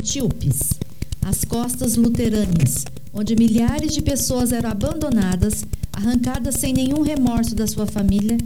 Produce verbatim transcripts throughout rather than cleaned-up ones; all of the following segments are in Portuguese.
etíopes, as costas luterâneas, onde milhares de pessoas eram abandonadas, arrancadas sem nenhum remorso da sua família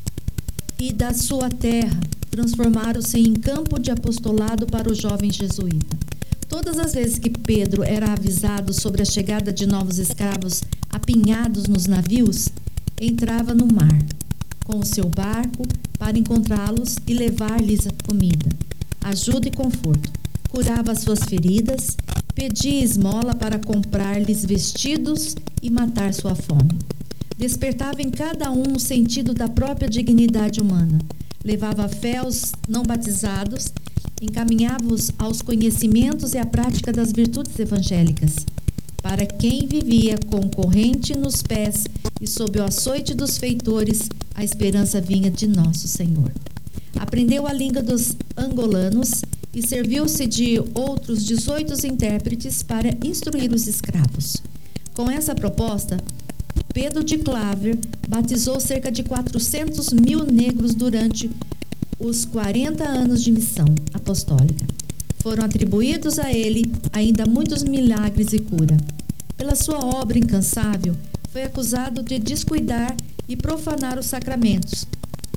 e da sua terra, transformaram-se em campo de apostolado para o jovem jesuíta. Todas as vezes que Pedro era avisado sobre a chegada de novos escravos apinhados nos navios, entrava no mar com o seu barco para encontrá-los e levar-lhes comida, ajuda e conforto. Curava as suas feridas, pedia esmola para comprar-lhes vestidos e matar sua fome. Despertava em cada um o sentido da própria dignidade humana. Levava a fé aos não batizados, encaminhava-os aos conhecimentos e à prática das virtudes evangélicas. Para quem vivia com corrente nos pés e sob o açoite dos feitores, a esperança vinha de nosso Senhor. Aprendeu a língua dos angolanos e serviu-se de outros dezoito intérpretes para instruir os escravos. Com essa proposta, Pedro de Claver batizou cerca de quatrocentos mil negros durante os quarenta anos de missão apostólica. Foram atribuídos a ele ainda muitos milagres e cura. Pela sua obra incansável, foi acusado de descuidar e profanar os sacramentos,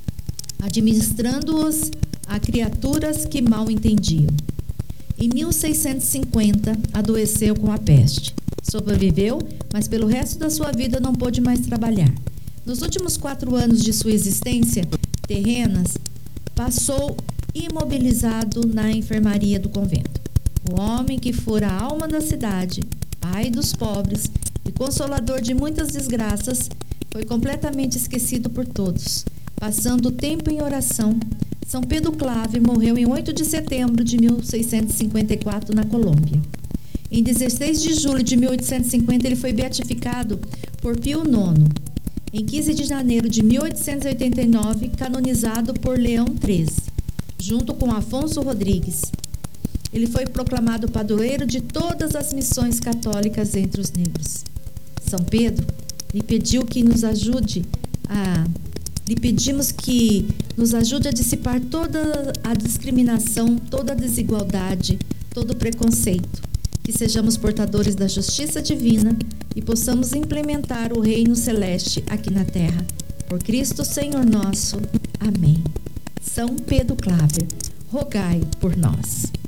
administrando-os a criaturas que mal entendiam. Em mil seiscentos e cinquenta, adoeceu com a peste. Sobreviveu, mas pelo resto da sua vida não pôde mais trabalhar. Nos últimos quatro anos de sua existência terrenas, passou imobilizado na enfermaria do convento. O homem que fora a alma da cidade, pai dos pobres e consolador de muitas desgraças, foi completamente esquecido por todos. Passando o tempo em oração, São Pedro Claver morreu em oito de setembro de mil seiscentos e cinquenta e quatro na Colômbia. Em dezesseis de julho de mil oitocentos e cinquenta, ele foi beatificado por Pio nono. Em quinze de janeiro de mil oitocentos e oitenta e nove, canonizado por Leão treze, junto com Afonso Rodrigues. Ele foi proclamado padroeiro de todas as missões católicas entre os negros. São Pedro lhe pediu que nos ajude a... Lhe pedimos que nos ajude a dissipar toda a discriminação, toda a desigualdade, todo o preconceito. Que sejamos portadores da justiça divina e possamos implementar o reino celeste aqui na terra. Por Cristo Senhor nosso. Amém. São Pedro Claver, rogai por nós.